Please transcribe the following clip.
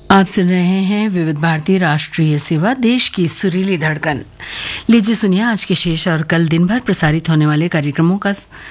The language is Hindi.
आप सुन रहे हैं विविध भारती राष्ट्रीय सेवा, देश की सुरीली धड़कन। लीजिए सुनिए आज के शेष और कल दिन भर प्रसारित होने वाले कार्यक्रमों का